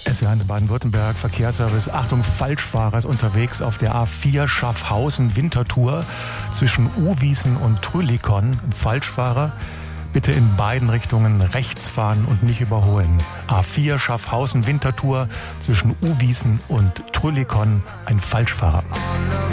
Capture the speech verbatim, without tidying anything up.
S W eins Baden-Württemberg, Verkehrsservice. Achtung, Falschfahrer ist unterwegs auf der A vier Schaffhausen-Winterthur zwischen Uwiesen und Trülikon. Ein Falschfahrer. Bitte in beiden Richtungen rechts fahren und nicht überholen. A vier Schaffhausen-Winterthur zwischen Uwiesen und Trülikon. Ein Falschfahrer.